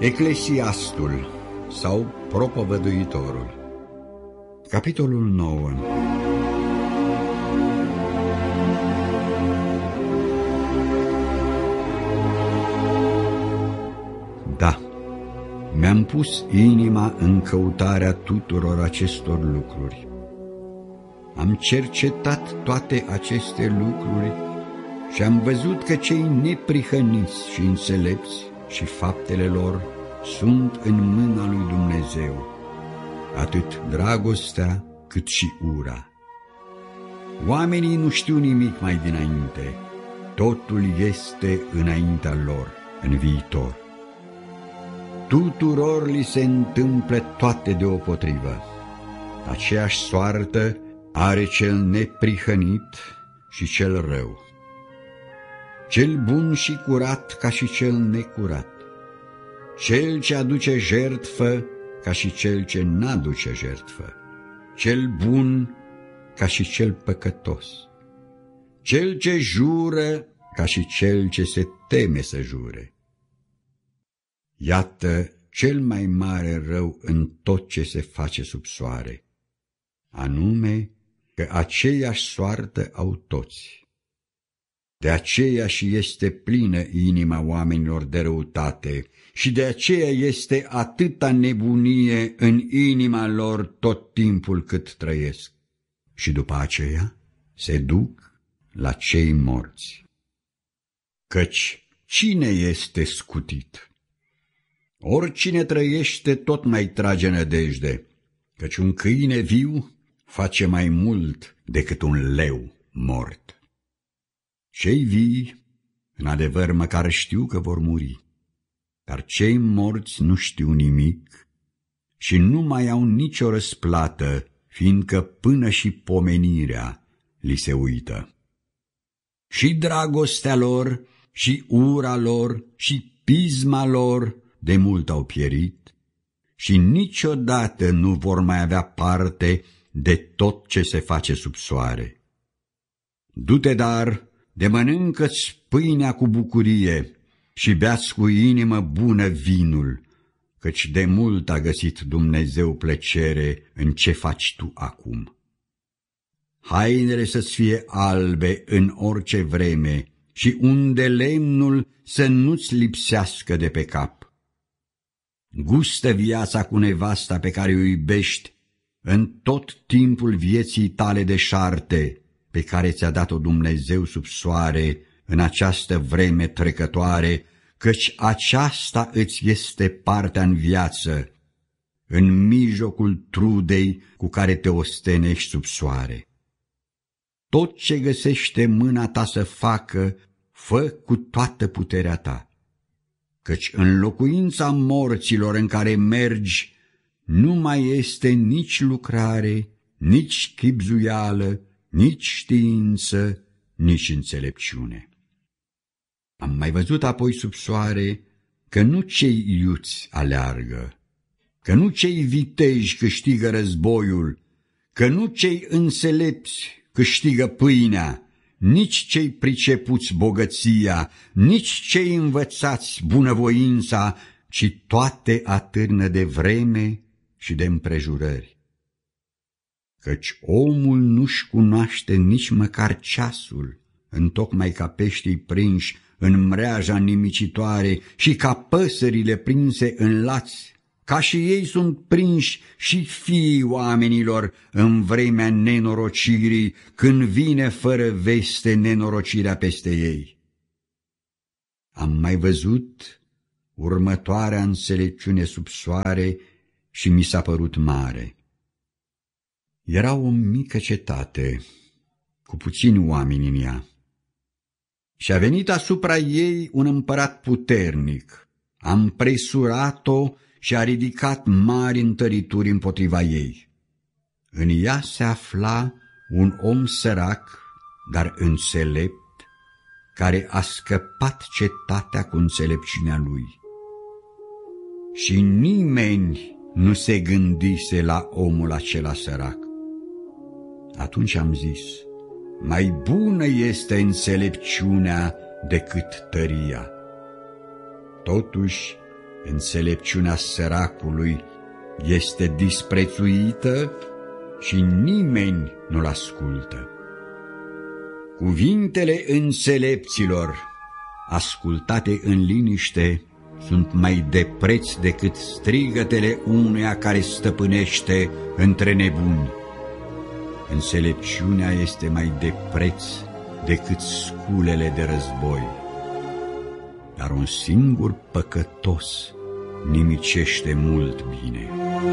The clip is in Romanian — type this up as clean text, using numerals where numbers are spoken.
Eclesiastul sau Propovăduitorul. Capitolul 9. Da, mi-am pus inima în căutarea tuturor acestor lucruri. Am cercetat toate aceste lucruri și am văzut că cei neprihăniți și înțelepți și faptele lor sunt în mâna lui Dumnezeu, atât dragostea cât și ura. Oamenii nu știu nimic mai dinainte, totul este înaintea lor, în viitor. Tuturor li se întâmplă toate deopotrivă. Aceeași soartă are cel neprihănit și cel rău, cel bun și curat ca și cel necurat, cel ce aduce jertfă ca și cel ce n-aduce jertfă, cel bun ca și cel păcătos, cel ce jură ca și cel ce se teme să jure. Iată cel mai mare rău în tot ce se face sub soare, anume că aceeași soartă au toți. De aceea și este plină inima oamenilor de răutate și de aceea este atâta nebunie în inima lor tot timpul cât trăiesc. Și după aceea se duc la cei morți. Căci cine este scutit? Oricine trăiește tot mai trage nădejde, căci un câine viu face mai mult decât un leu mort. Cei vii, în adevăr, măcar știu că vor muri, dar cei morți nu știu nimic și nu mai au nicio răsplată, fiindcă până și pomenirea li se uită. Și dragostea lor, și ura lor, și pisma lor de mult au pierit și niciodată nu vor mai avea parte de tot ce se face sub soare. Du-te, dar, de mănâncă-ți pâinea cu bucurie și bea-ți cu inimă bună vinul, căci de mult a găsit Dumnezeu plăcere în ce faci tu acum. Hainele să-ți fie albe în orice vreme și unde lemnul să nu-ți lipsească de pe cap. Gustă viața cu nevasta pe care o iubești în tot timpul vieții tale deșarte, pe care ți-a dat-o Dumnezeu sub soare în această vreme trecătoare, căci aceasta îți este partea în viață, în mijlocul trudei cu care te ostenești sub soare. Tot ce găsește mâna ta să facă, fă cu toată puterea ta, căci în locuința morților în care mergi nu mai este nici lucrare, nici chibzuială, nici știință, nici înțelepciune. Am mai văzut apoi sub soare că nu cei iuți aleargă, că nu cei viteji câștigă războiul, că nu cei înțelepți câștigă pâinea, nici cei pricepuți bogăția, nici cei învățați bunăvoința, ci toate atârnă de vreme și de împrejurări. Căci omul nu-și cunoaște nici măcar ceasul, întocmai ca peștii prinși în mreaja nimicitoare și ca păsările prinse în lați, ca și ei sunt prinși și fiii oamenilor în vremea nenorocirii, când vine fără veste nenorocirea peste ei. Am mai văzut următoarea înțelepciune sub soare și mi s-a părut mare. Era o mică cetate, cu puțini oameni în ea, și a venit asupra ei un împărat puternic. A împresurat-o și a ridicat mari întărituri împotriva ei. În ea se afla un om sărac, dar înțelept, care a scăpat cetatea cu înțelepciunea lui. Și nimeni nu se gândise la omul acela sărac. Atunci am zis, mai bună este înțelepciunea decât tăria. Totuși, Înțelepciunea săracului este disprețuită și nimeni nu-l ascultă. Cuvintele înțelepților, ascultate în liniște, sunt mai de preț decât strigătele unuia care stăpânește între nebuni. Înțelepciunea este mai de preț decât sculele de război, dar un singur păcătos nimicește mult bine.